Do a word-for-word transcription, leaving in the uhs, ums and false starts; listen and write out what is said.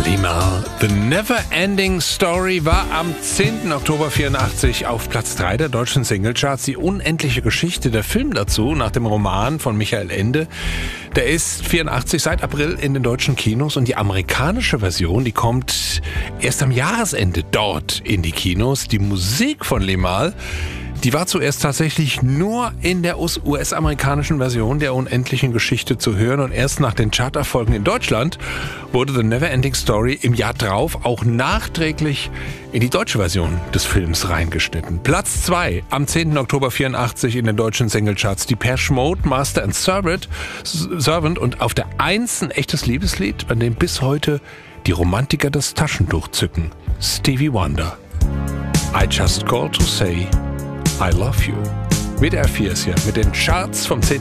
Limahl. The Never-Ending Story war am zehnten Oktober vierundachtzig auf Platz drei der deutschen Singlecharts. Die unendliche Geschichte, der Film dazu, nach dem Roman von Michael Ende, der ist vierundachtzig seit April in den deutschen Kinos und die amerikanische Version, die kommt erst am Jahresende dort in die Kinos. Die Musik von Limahl, die war zuerst tatsächlich nur in der U S-amerikanischen Version der unendlichen Geschichte zu hören und erst nach den Charterfolgen in Deutschland wurde The Never-Ending Story im Jahr drauf auch nachträglich in die deutsche Version des Films reingeschnitten. Platz zwei am zehnten Oktober vierundachtzig in den deutschen Singlecharts, Depeche Mode, Master and Servant, Servant und auf der eins ein echtes Liebeslied, an dem bis heute die Romantiker das Taschentuch zücken. Stevie Wonder. I just called to say I love you. W D R vier ist hier mit den Charts vom zehnten